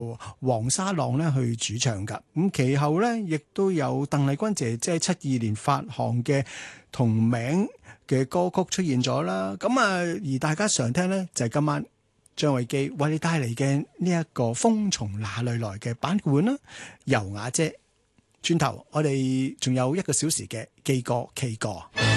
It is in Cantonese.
黃沙朗咧去主唱噶。咁其後咧亦都有鄧麗君姐姐72年發行嘅同名嘅歌曲出現咗啦。咁啊，而大家常聽咧就係今晚張偉基為你帶嚟嘅呢一個風從哪裏來嘅版本啦。游雅姐，轉頭我哋仲有1個小時嘅記歌 K 歌。